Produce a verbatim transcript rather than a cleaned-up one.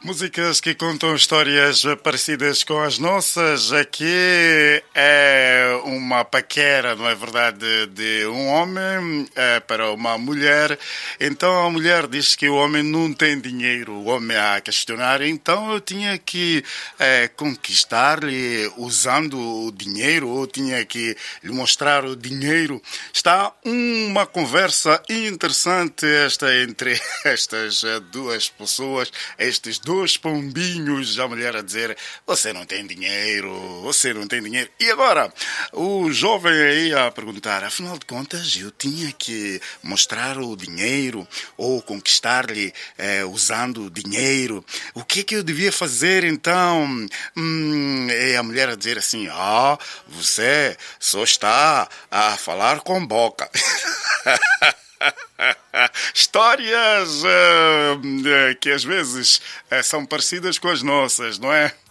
Músicas que contam histórias parecidas com as nossas. Aqui é uma paquera, não é verdade, de um homem é, para uma mulher. Então a mulher diz que o homem não tem dinheiro, o homem a questionar. Então eu tinha que é, conquistar-lhe usando o dinheiro, ou tinha que lhe mostrar o dinheiro. Está uma conversa interessante esta entre estas duas pessoas, estes dois pombinhos, a mulher a dizer: você não tem dinheiro, você não tem dinheiro. E agora, o jovem aí a perguntar: afinal de contas, eu tinha que mostrar o dinheiro ou conquistar-lhe eh, usando o dinheiro. O que é que eu devia fazer então? Hum, e a mulher a dizer assim: ah, você só está a falar com boca. Histórias uh, que às vezes uh, são parecidas com as nossas, não é?